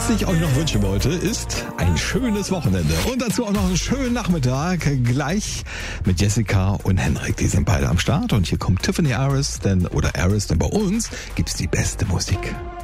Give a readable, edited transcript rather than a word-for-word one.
Was ich euch noch wünschen wollte, ist ein schönes Wochenende. Und dazu auch noch einen schönen Nachmittag. Gleich mit Jessica und Henrik. Die sind beide am Start. Und hier kommt Tiffany Aris, denn bei uns gibt's die beste Musik.